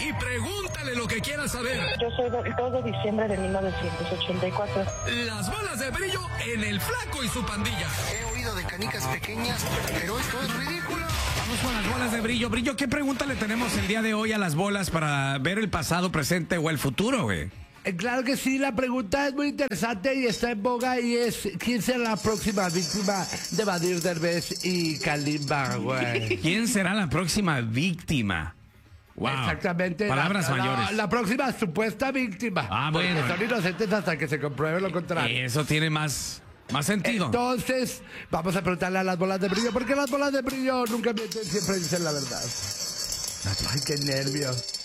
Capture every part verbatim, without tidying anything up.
y pregúntale lo que quieras saber. Yo soy del dos de diciembre de mil novecientos ochenta y cuatro. Las bolas de brillo en el Flaco y su pandilla. He oído de canicas pequeñas, pero esto es ridículo. Vamos con las bolas de brillo. Brillo, ¿qué pregunta le tenemos el día de hoy a las bolas para ver el pasado, presente o el futuro, güey? Eh, Claro que sí, la pregunta es muy interesante y está en boga y es ¿quién será la próxima víctima de Badir Derbez y Kalimba, güey? ¿Quién será la próxima víctima? Wow. Exactamente. Palabras la, mayores. La, la próxima supuesta víctima. Ah, bueno. Porque son inocentes hasta que se compruebe lo contrario. Eso tiene más, más sentido. Entonces, vamos a preguntarle a las bolas de brillo, porque las bolas de brillo nunca mienten, siempre dicen la verdad. Ay, qué nervios.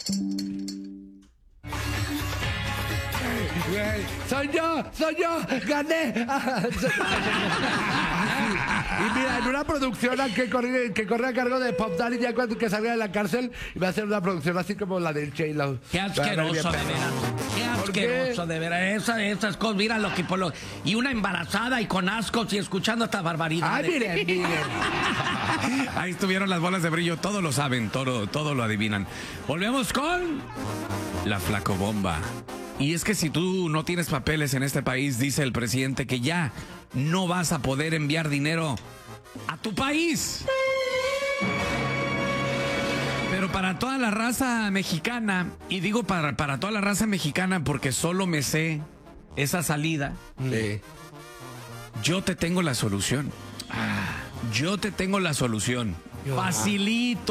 Güey, soy yo, soy yo, gané. Y mira, en una producción que corre, que corre a cargo de Pop Daddy ya cuando que salga de la cárcel, y va a ser una producción así como la del J-Lo. Qué asqueroso, de veras. Qué asqueroso, de veras. Esa, esas cosas, mira lo que por lo... Y una embarazada y con ascos y escuchando esta barbaridad. Ay, miren, miren. Ahí estuvieron las bolas de brillo. Todo lo saben, todo, todo lo adivinan. Volvemos con la flacobomba. Y es que si tú no tienes papeles en este país, dice el presidente que ya no vas a poder enviar dinero a tu país. Pero para toda la raza mexicana, y digo para, para toda la raza mexicana porque solo me sé esa salida, Sí. yo te tengo la solución. Yo te tengo la solución. Facilito.